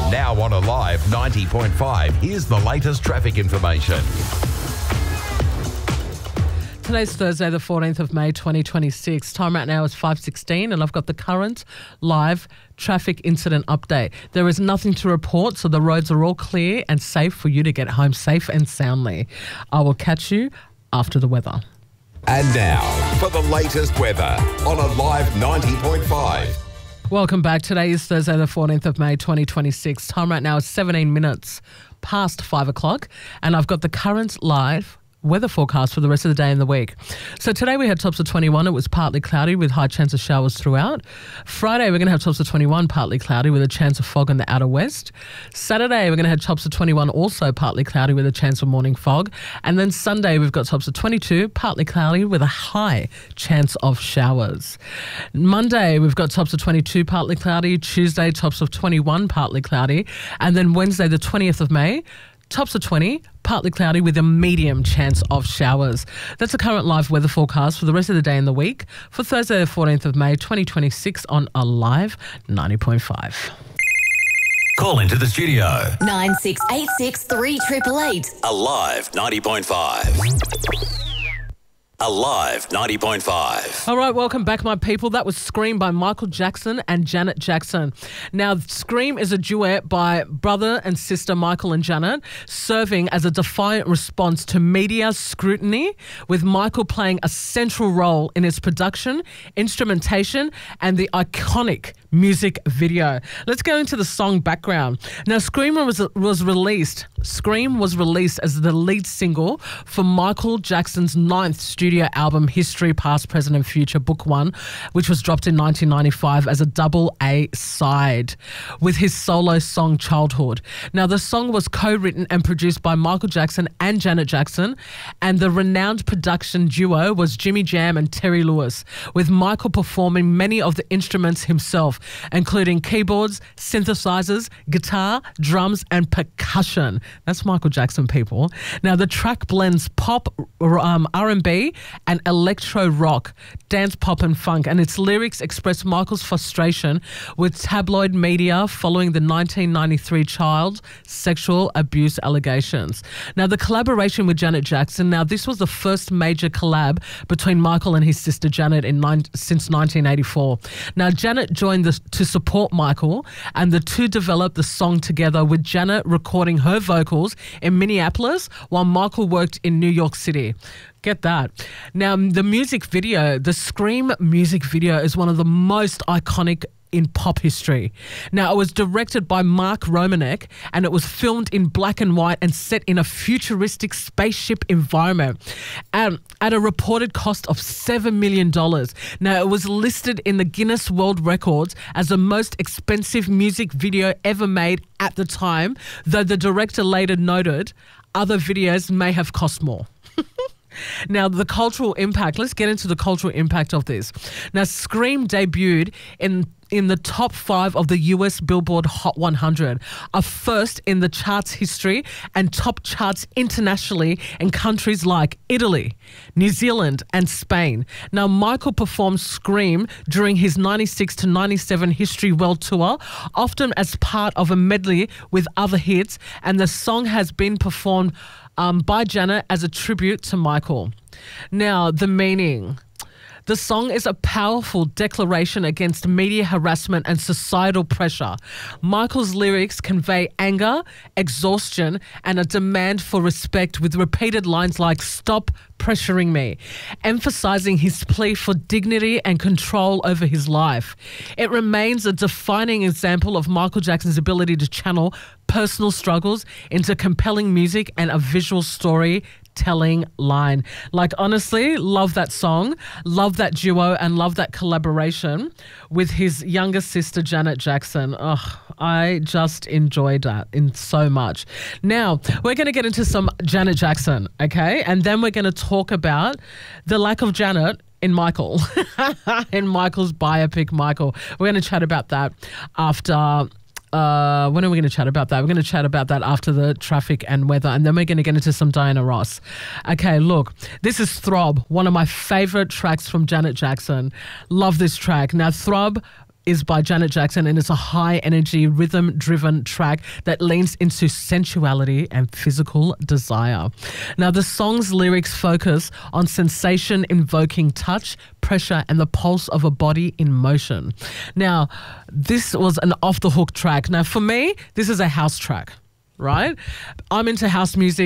Now on Alive 90.5, here's the latest traffic information. Today's Thursday, the 14th of May, 2026. Time right now is 5:16 and I've got the current live traffic incident update. There is nothing to report, so the roads are all clear and safe for you to get home safe and soundly. I will catch you after the weather. And now for the latest weather on Alive 90.5. Welcome back. Today is Thursday, the 14th of May, 2026. Time right now is 17 minutes past 5 o'clock and I've got the current live weather forecast for the rest of the day and the week. So today we had tops of 21. It was partly cloudy with high chance of showers throughout. Friday we're going to have tops of 21, partly cloudy with a chance of fog in the outer west. Saturday we're going to have tops of 21, also partly cloudy with a chance of morning fog. And then Sunday we've got tops of 22, partly cloudy with a high chance of showers. Monday we've got tops of 22, partly cloudy. Tuesday tops of 21, partly cloudy. And then Wednesday the 20th of May, tops of 20, partly cloudy with a medium chance of showers. That's the current live weather forecast for the rest of the day and the week for Thursday the 14th of May 2026 on Alive 90.5. Call into the studio. 9686 3888. Alive 90.5. Alive 90.5. All right, welcome back, my people. That was Scream by Michael Jackson and Janet Jackson. Now, Scream is a duet by brother and sister Michael and Janet, serving as a defiant response to media scrutiny, with Michael playing a central role in its production, instrumentation, and the iconic music video. Let's go into the song background. Now, Scream was released as the lead single for Michael Jackson's 9th studio album, History, Past, Present and Future, Book 1, which was dropped in 1995 as a double A side with his solo song Childhood. Now, the song was co-written and produced by Michael Jackson and Janet Jackson, and the renowned production duo was Jimmy Jam and Terry Lewis, with Michael performing many of the instruments himself, including keyboards, synthesizers, guitar, drums and percussion. That's Michael Jackson, people. Now, the track blends pop, R&B and electro rock, dance pop and funk, and its lyrics express Michael's frustration with tabloid media following the 1993 child sexual abuse allegations. Now, the collaboration with Janet Jackson, now this was the first major collab between Michael and his sister Janet since 1984. Now, Janet joined to support Michael, and the two developed the song together, with Janet recording her vocals in Minneapolis while Michael worked in New York City. Get that. Now, the Scream music video is one of the most iconic in pop history. Now, it was directed by Mark Romanek and it was filmed in black and white and set in a futuristic spaceship environment at a reported cost of $7 million. Now, it was listed in the Guinness World Records as the most expensive music video ever made at the time, though the director later noted other videos may have cost more. Now, the cultural impact. Let's get into the cultural impact of this. Now, Scream debuted in the top 5 of the US Billboard Hot 100, a first in the chart's history, and top charts internationally in countries like Italy, New Zealand and Spain. Now, Michael performed Scream during his 96 to 97 History World Tour, often as part of a medley with other hits, and the song has been performed by Janet as a tribute to Michael. Now, the meaning. The song is a powerful declaration against media harassment and societal pressure. Michael's lyrics convey anger, exhaustion, and a demand for respect, with repeated lines like "stop pressuring me," emphasizing his plea for dignity and control over his life. It remains a defining example of Michael Jackson's ability to channel personal struggles into compelling music and a visual story telling line. Like, honestly, love that song, love that duo, and love that collaboration with his younger sister Janet Jackson. I just enjoyed that in so much. Now, we're going to get into some Janet Jackson, okay? And then we're going to talk about the lack of Janet in Michael, in Michael's biopic, Michael. We're going to chat about that after... when are we going to chat about that? We're going to chat about that after the traffic and weather, and then we're going to get into some Diana Ross. Okay, look, this is Throb, one of my favorite tracks from Janet Jackson. Love this track. Now, Throb is by Janet Jackson, and it's a high energy, rhythm driven track that leans into sensuality and physical desire. Now, the song's lyrics focus on sensation invoking touch, pressure, and the pulse of a body in motion. Now, this was an off the hook track. Now, for me, this is a house track, right? I'm into house music.